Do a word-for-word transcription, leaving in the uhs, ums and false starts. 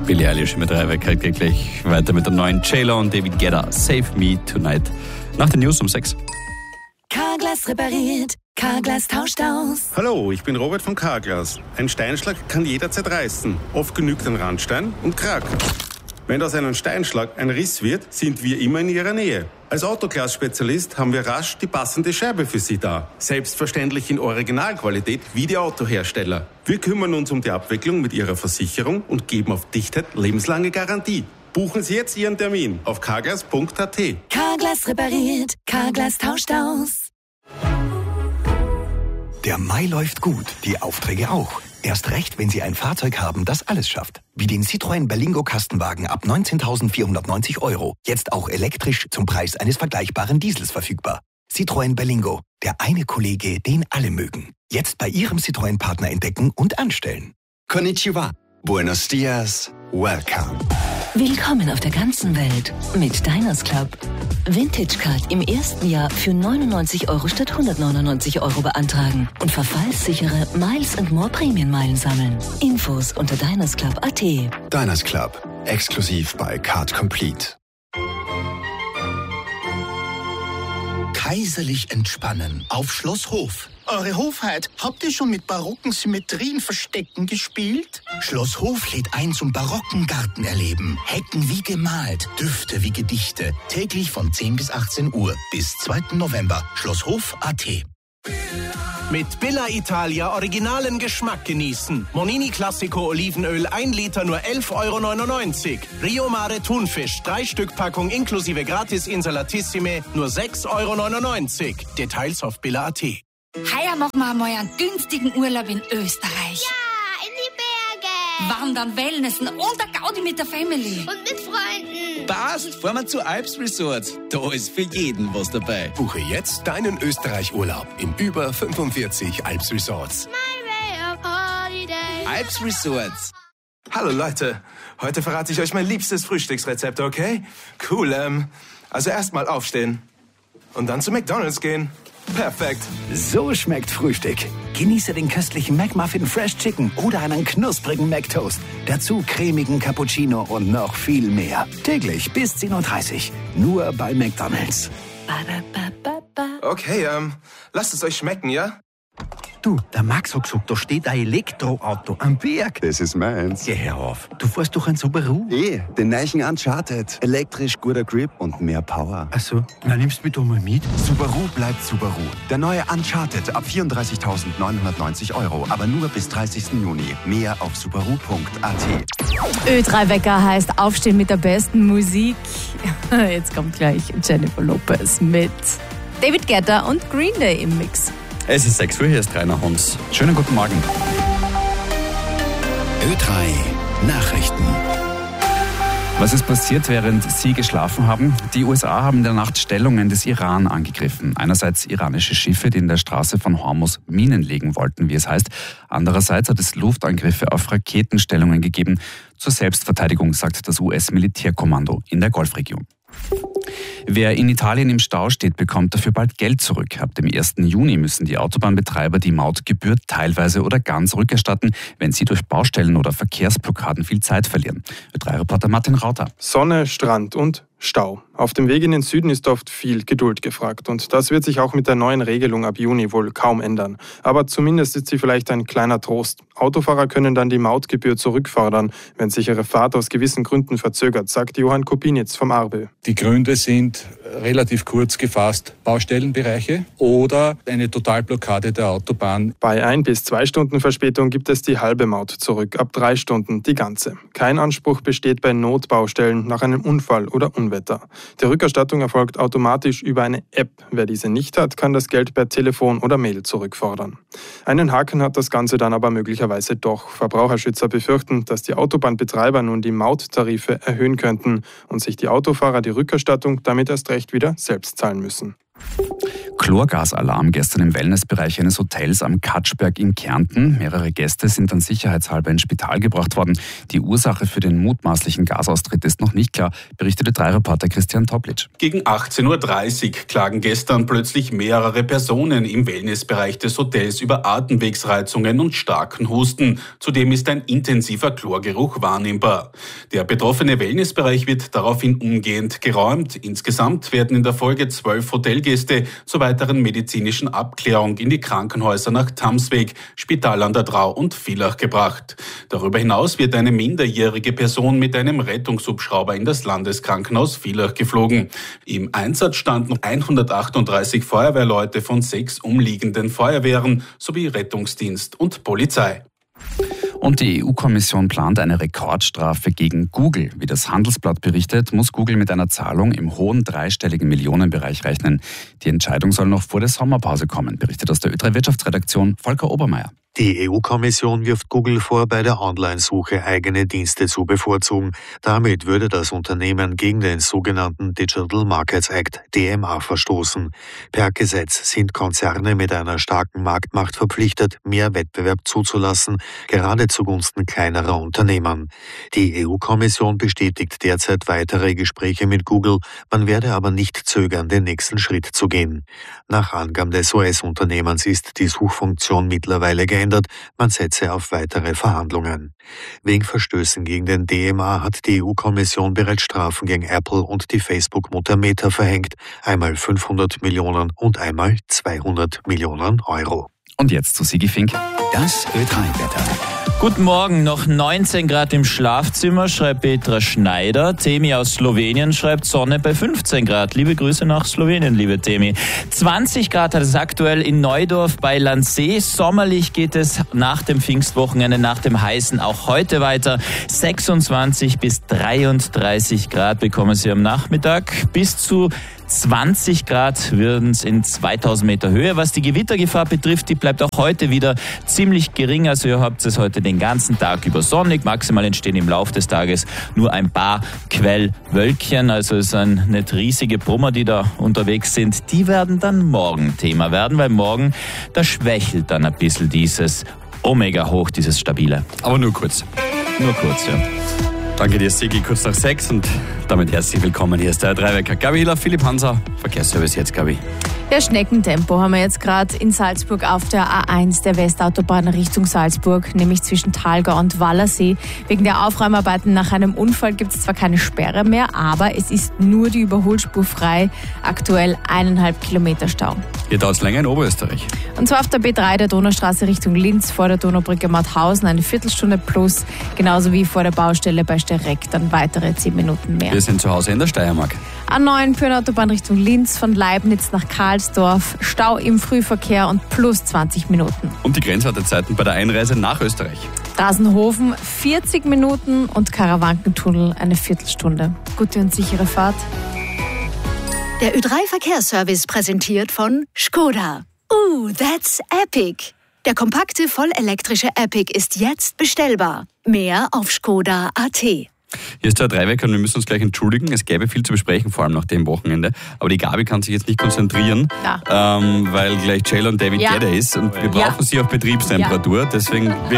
Billie Eilish mit Drei-Wecker geht gleich weiter mit der neuen J-Lo und David Guetta. Save Me Tonight. Nach den News um sechs. Carglass repariert, Carglass tauscht aus. Hallo, ich bin Robert von Carglass. Ein Steinschlag kann jederzeit reißen. Oft genügt ein Randstein und Krack. Wenn aus einem Steinschlag ein Riss wird, sind wir immer in Ihrer Nähe. Als Autoglas-Spezialist haben wir rasch die passende Scheibe für Sie da. Selbstverständlich in Originalqualität wie die Autohersteller. Wir kümmern uns um die Abwicklung mit Ihrer Versicherung und geben auf Dichtheit lebenslange Garantie. Buchen Sie jetzt Ihren Termin auf carglass punkt a t. Carglass repariert, Carglass tauscht aus. Der Mai läuft gut, die Aufträge auch. Erst recht, wenn Sie ein Fahrzeug haben, das alles schafft. Wie den Citroën Berlingo Kastenwagen ab neunzehntausendvierhundertneunzig Euro. Jetzt auch elektrisch zum Preis eines vergleichbaren Diesels verfügbar. Citroën Berlingo, der eine Kollege, den alle mögen. Jetzt bei Ihrem Citroën-Partner entdecken und anstellen. Konnichiwa. Buenos dias. Welcome. Willkommen auf der ganzen Welt mit Diners Club. Vintage Card im ersten Jahr für neunundneunzig Euro statt hundertneunundneunzig Euro beantragen und verfallssichere Miles and More Prämienmeilen sammeln. Infos unter diners club punkt a t. Diners Club. Exklusiv bei Card Complete. Kaiserlich entspannen auf Schloss Hof. Eure Hofheit, habt ihr schon mit barocken Symmetrien Verstecken gespielt? Schloss Hof lädt ein zum barocken Gartenerleben. Hecken wie gemalt, Düfte wie Gedichte. Täglich von zehn bis achtzehn Uhr bis zweiten November. Schlosshof punkt a t. Mit Billa Italia originalen Geschmack genießen. Monini Classico Olivenöl ein Liter nur elf Euro neunundneunzig. Rio Mare Thunfisch drei Stück Packung inklusive Gratis Insalatissime nur sechs Euro neunundneunzig. Details auf billa punkt a t. Heuer machen wir mal einen günstigen Urlaub in Österreich. Ja, in die Berge. Wandern, Wellnessen und der Gaudi mit der Family. Und mit Freunden. Passt, fahren wir zu Alps Resorts. Da ist für jeden was dabei. Buche jetzt deinen Österreich-Urlaub in über fünfundvierzig Alps Resorts. My way of holiday. Alps Resorts. Hallo Leute, heute verrate ich euch mein liebstes Frühstücksrezept, okay? Cool, ähm, also erstmal aufstehen und dann zu McDonald's gehen. Perfekt. So schmeckt Frühstück. Genieße den köstlichen McMuffin Fresh Chicken oder einen knusprigen McToast. Dazu cremigen Cappuccino und noch viel mehr. Täglich bis zehn Uhr dreißig. Nur bei McDonald's. Okay, ähm, lasst es euch schmecken, ja? Du, der Max hat gesagt, da steht ein Elektroauto am Berg. Das ist meins. Geh her auf. Du fährst doch ein Subaru. Eh, den neuen Uncharted. Elektrisch, guter Grip und mehr Power. Ach so, na nimmst du mich doch mal mit. Subaru bleibt Subaru. Der neue Uncharted ab vierunddreißigtausendneunhundertneunzig Euro. Aber nur bis dreißigsten Juni. Mehr auf subaru punkt a t. Ö drei Wecker heißt Aufstehen mit der besten Musik. Jetzt kommt gleich Jennifer Lopez mit David Guetta und Green Day im Mix. Es ist sechs Uhr, hier ist Rainer Hunds. Schönen guten Morgen. Ö drei Nachrichten. Was ist passiert, während Sie geschlafen haben? Die U S A haben in der Nacht Stellungen des Iran angegriffen. Einerseits iranische Schiffe, die in der Straße von Hormuz Minen legen wollten, wie es heißt. Andererseits hat es Luftangriffe auf Raketenstellungen gegeben. Zur Selbstverteidigung, sagt das U S-Militärkommando in der Golfregion. Wer in Italien im Stau steht, bekommt dafür bald Geld zurück. Ab dem ersten Juni müssen die Autobahnbetreiber die Mautgebühr teilweise oder ganz rückerstatten, wenn sie durch Baustellen oder Verkehrsblockaden viel Zeit verlieren. Ö drei Reporter Martin Rauter. Sonne, Strand und Stau. Auf dem Weg in den Süden ist oft viel Geduld gefragt und das wird sich auch mit der neuen Regelung ab Juni wohl kaum ändern. Aber zumindest ist sie vielleicht ein kleiner Trost. Autofahrer können dann die Mautgebühr zurückfordern, wenn sich ihre Fahrt aus gewissen Gründen verzögert, sagt Johann Kopinitz vom Arbe. Die Gründe sind relativ kurz gefasst Baustellenbereiche oder eine Totalblockade der Autobahn. Bei ein bis zwei Stunden Verspätung gibt es die halbe Maut zurück, ab drei Stunden die ganze. Kein Anspruch besteht bei Notbaustellen nach einem Unfall oder Unwetter. Die Rückerstattung erfolgt automatisch über eine App. Wer diese nicht hat, kann das Geld per Telefon oder Mail zurückfordern. Einen Haken hat das Ganze dann aber möglicherweise doch. Verbraucherschützer befürchten, dass die Autobahnbetreiber nun die Mauttarife erhöhen könnten und sich die Autofahrer die Rückerstattung damit erst recht wieder selbst zahlen müssen. Chlorgasalarm gestern im Wellnessbereich eines Hotels am Katschberg in Kärnten. Mehrere Gäste sind dann sicherheitshalber ins Spital gebracht worden. Die Ursache für den mutmaßlichen Gasaustritt ist noch nicht klar, berichtete drei Reporter Christian Toplitsch. Gegen achtzehn Uhr dreißig klagen gestern plötzlich mehrere Personen im Wellnessbereich des Hotels über Atemwegsreizungen und starken Husten. Zudem ist ein intensiver Chlorgeruch wahrnehmbar. Der betroffene Wellnessbereich wird daraufhin umgehend geräumt. Insgesamt werden in der Folge zwölf Hotelgäste zur weiteren medizinischen Abklärung in die Krankenhäuser nach Tamsweg, Spital an der Drau und Villach gebracht. Darüber hinaus wird eine minderjährige Person mit einem Rettungshubschrauber in das Landeskrankenhaus Villach geflogen. Im Einsatz standen hundertachtunddreißig Feuerwehrleute von sechs umliegenden Feuerwehren sowie Rettungsdienst und Polizei. Und die E U-Kommission plant eine Rekordstrafe gegen Google. Wie das Handelsblatt berichtet, muss Google mit einer Zahlung im hohen dreistelligen Millionenbereich rechnen. Die Entscheidung soll noch vor der Sommerpause kommen, berichtet aus der Ö drei Wirtschaftsredaktion Volker Obermeier. Die E U-Kommission wirft Google vor, bei der Online-Suche eigene Dienste zu bevorzugen. Damit würde das Unternehmen gegen den sogenannten Digital Markets Act D M A verstoßen. Per Gesetz sind Konzerne mit einer starken Marktmacht verpflichtet, mehr Wettbewerb zuzulassen, gerade zugunsten kleinerer Unternehmen. Die E U-Kommission bestätigt derzeit weitere Gespräche mit Google, man werde aber nicht zögern, den nächsten Schritt zu gehen. Nach Angaben des U S-Unternehmens ist die Suchfunktion mittlerweile geändert. Man setze auf weitere Verhandlungen. Wegen Verstößen gegen den D M A hat die E U-Kommission bereits Strafen gegen Apple und die Facebook-Mutter Meta verhängt. Einmal fünfhundert Millionen und einmal zweihundert Millionen Euro. Und jetzt zu Sigi Fink. Das Ö drei Wetter. Guten Morgen, noch neunzehn Grad im Schlafzimmer, schreibt Petra Schneider. Temi aus Slowenien schreibt Sonne bei fünfzehn Grad. Liebe Grüße nach Slowenien, liebe Temi. zwanzig Grad hat es aktuell in Neudorf bei Landsee. Sommerlich geht es nach dem Pfingstwochenende, nach dem Heißen auch heute weiter. sechsundzwanzig bis dreiunddreißig Grad bekommen Sie am Nachmittag. Bis zu zwanzig Grad würden es in zweitausend Meter Höhe. Was die Gewittergefahr betrifft, die bleibt auch heute wieder ziemlich gering. Also ihr habt es heute den ganzen Tag über sonnig. Maximal entstehen im Laufe des Tages nur ein paar Quellwölkchen. Also es sind nicht riesige Brummer, die da unterwegs sind. Die werden dann morgen Thema werden, weil morgen, da schwächelt dann ein bisschen dieses Omega-Hoch, dieses Stabile. Aber nur kurz. Nur kurz, ja. Danke dir, Sigi, kurz nach sechs und damit herzlich willkommen. Hier ist der Dreiwecker. Gabi Hiller, Philipp Hanser, Verkehrsservice jetzt, Gabi. Ja, Schneckentempo haben wir jetzt gerade in Salzburg auf der A eins der Westautobahn Richtung Salzburg, nämlich zwischen Thalgau und Wallersee. Wegen der Aufräumarbeiten nach einem Unfall gibt es zwar keine Sperre mehr, aber es ist nur die Überholspur frei. Aktuell eineinhalb Kilometer Stau. Hier dauert es länger in Oberösterreich. Und zwar auf der B drei der Donaustraße Richtung Linz vor der Donaubrücke Mauthausen eine Viertelstunde plus, genauso wie vor der Baustelle bei Sterreck dann weitere zehn Minuten mehr. Wir sind zu Hause in der Steiermark. A neun Pyrnautobahn Richtung Linz von Leibniz nach Karlsdorf, Stau im Frühverkehr und plus zwanzig Minuten. Und die Grenzwartezeiten bei der Einreise nach Österreich. Rasenhofen vierzig Minuten und Karawankentunnel eine Viertelstunde. Gute und sichere Fahrt. Der Ö drei Verkehrsservice präsentiert von Skoda. Ooh, that's epic. Der kompakte, vollelektrische Epic ist jetzt bestellbar. Mehr auf skoda punkt at. Hier ist der Dreiwecker und wir müssen uns gleich entschuldigen. Es gäbe viel zu besprechen, vor allem nach dem Wochenende. Aber die Gabi kann sich jetzt nicht konzentrieren, ja. ähm, weil gleich J-Lo und David ja. Guetta ist. Und wir brauchen ja. sie auf Betriebstemperatur. Deswegen